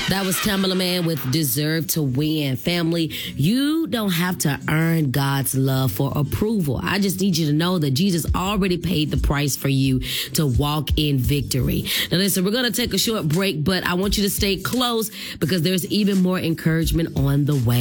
That was Timbaland with Deserve to Win. Family, you don't have to earn God's love for approval. I just need you to know that Jesus already paid the price for you to walk in victory. Now listen, we're going to take a short break, but I want you to stay close because there's even more encouragement on the way.